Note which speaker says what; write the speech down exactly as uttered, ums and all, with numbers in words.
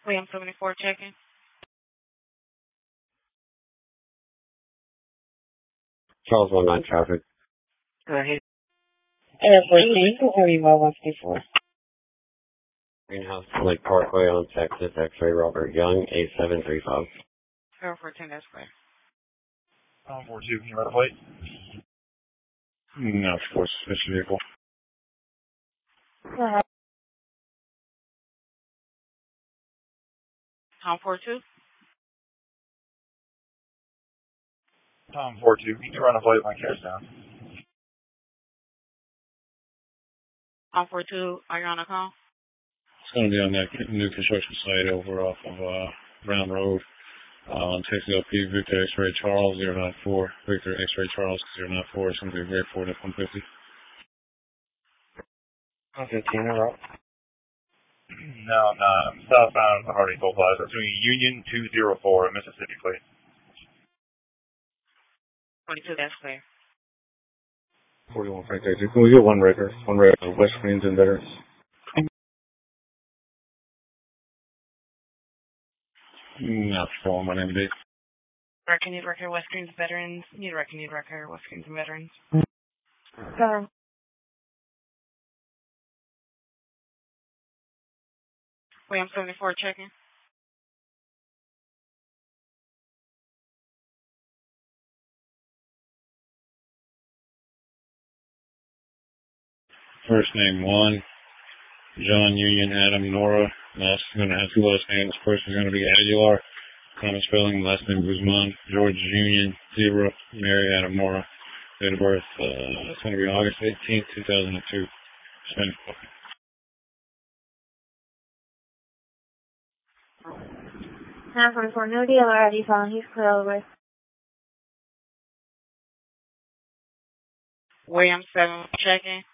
Speaker 1: William seventy-four checking.
Speaker 2: Charles one nine traffic.
Speaker 1: Go ahead. Air fourteen, where are you well one fifty-four?
Speaker 2: Greenhouse Lake Parkway on Texas, X-ray Robert Young, eight seven three five.
Speaker 1: Air fourteen, that's clear.
Speaker 3: Tom four two, can you run a plate? No, of course, suspicious vehicle.
Speaker 1: Go ahead. Tom four two?
Speaker 3: Tom four two, can you run a plate my car's down?
Speaker 1: Tom four two, are you on a call?
Speaker 3: It's going to be on that new construction site over off of uh, Brown Road. Uh, on Texas L P, Victor X-ray Charles, zero nine four. Victor X-ray Charles, zero nine four. It's going to be very Ford F one fifty.
Speaker 2: one fifteen, route.
Speaker 3: No, no, southbound Hardy Toll Plaza. It's doing Union two zero four, Mississippi plate.
Speaker 1: twenty-two, that's clear.
Speaker 2: forty-one Frank Exit. Can we get one record? One record of West Greens and Veterans.
Speaker 3: Not for my name, Dave.
Speaker 1: Reckon need record West Greens veterans. Need reckon need record West Greens and veterans. Go ahead. William seventy-four checking.
Speaker 3: First name one, John Union Adam Nora. Last is going to have two last names. First is going to be Aguilar, common spelling. Last name Guzman. George Union zero, Mary Adam Nora. Date of birth. Uh, it's going to be August eighteenth, two thousand two. Spanish.
Speaker 4: nine forty-four, no deal already found. He's clear over.
Speaker 1: William seven checking.